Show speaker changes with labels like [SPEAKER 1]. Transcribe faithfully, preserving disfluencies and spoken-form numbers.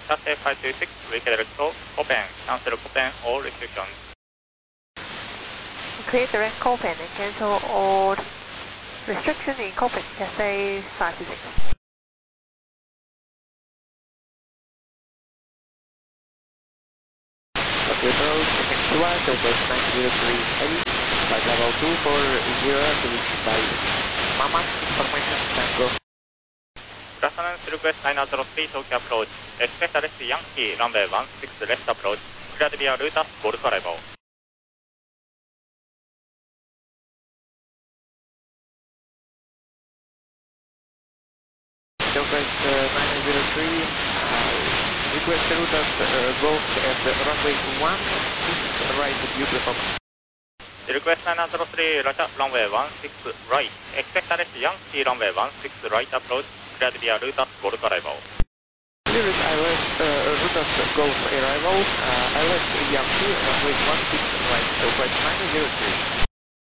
[SPEAKER 1] Cathay five two six, Wicked Electro, open, cancel open all restrictions.
[SPEAKER 2] Create direct Copen and cancel all restrictions in Copen, Cathay five two six.
[SPEAKER 3] Approach, second one, Southwest nine zero three heavy, flight level two four zero to reach by Mama, information, Tango.
[SPEAKER 1] Good afternoon, Request nine zero three, Tokyo approach. Expect arrest Yankee, runway one six left approach. Cleared via Lutas, Golf arrival.
[SPEAKER 3] Southwest uh, nine zero three, uh, request Lutas uh, Golf at runway one six right, beautiful.
[SPEAKER 1] Request nine zero three, Roger, runway one six right. Expect arrest Yankee, runway one six right approach. Cleared via Lutas, Golf arrival.
[SPEAKER 3] Clearance I L S, uh, Lutas Golf arrival, uh, I L S Yankee, runway one six right, Southwest nine zero three.